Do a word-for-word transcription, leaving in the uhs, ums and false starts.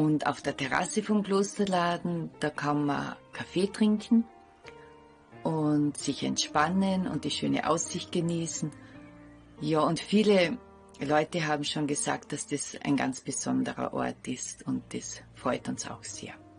Und auf der Terrasse vom Klosterladen, da kann man Kaffee trinken und sich entspannen und die schöne Aussicht genießen. Ja, und viele Leute haben schon gesagt, dass das ein ganz besonderer Ort ist und das freut uns auch sehr.